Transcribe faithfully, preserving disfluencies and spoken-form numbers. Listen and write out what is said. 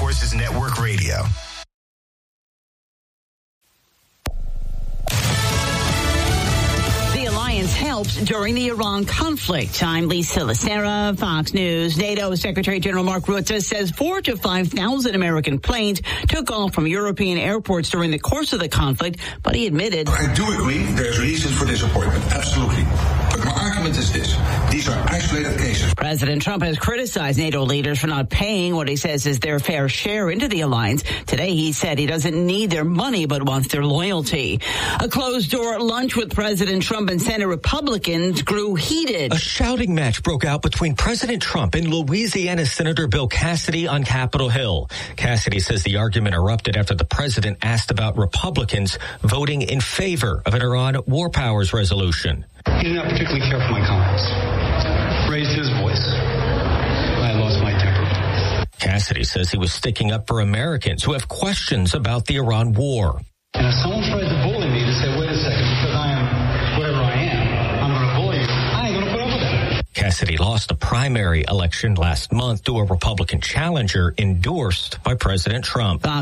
Forces Network Radio. Helped during the Iran conflict. I'm Lisa Lacera, Fox News. NATO Secretary General Mark Rutte says four to five thousand American planes took off from European airports during the course of the conflict, but he admitted, I do agree there's reason for disappointment, absolutely. But my argument is this. These are isolated cases. President Trump has criticized NATO leaders for not paying what he says is their fair share into the alliance. Today, he said he doesn't need their money, but wants their loyalty. A closed-door lunch with President Trump and Senate Republicans grew heated. A shouting match broke out between President Trump and Louisiana Senator Bill Cassidy on Capitol Hill. Cassidy says the argument erupted after the president asked about Republicans voting in favor of an Iran war powers resolution. He did not particularly care for my comments. Raised his voice. I lost my temper. Cassidy says he was sticking up for Americans who have questions about the Iran war. And if someone tried to bully me to say, wait a second, because I am whatever I am, I'm going to bully you, I ain't going to put up with that. Cassidy lost a primary election last month to a Republican challenger endorsed by President Trump.